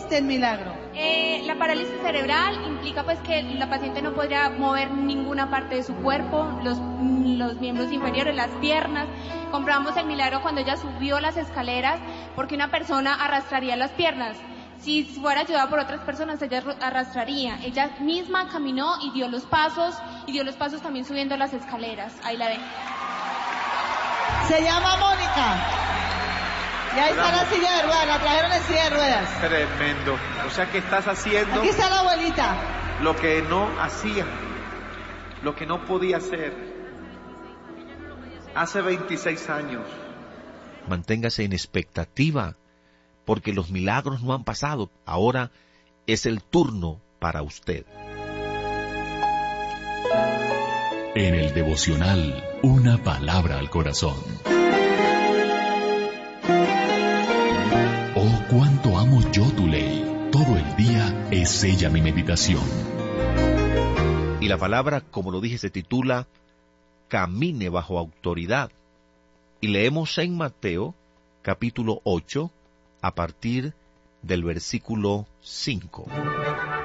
consiste el milagro? La parálisis cerebral implica pues que la paciente no podría mover ninguna parte de su cuerpo, los miembros inferiores, las piernas. Comprobamos el milagro cuando ella subió las escaleras, porque una persona arrastraría las piernas. Si fuera ayudada por otras personas, ella arrastraría. Ella misma caminó y dio los pasos también subiendo las escaleras. Ahí la ven. Se llama Mónica. Y ahí está la silla de ruedas, la trajeron en silla de ruedas. Tremendo. O sea que estás haciendo Aquí está la abuelita. lo que no hacía, lo que no podía hacer. Hace 26 años. Manténgase en expectativa, porque los milagros no han pasado. Ahora es el turno para usted. En el devocional, una palabra al corazón. Oh, cuánto amo yo tu ley. Todo el día es ella mi meditación. Y la palabra, como lo dije, se titula Camine bajo autoridad. Y leemos en Mateo, capítulo 8, a partir del versículo 5.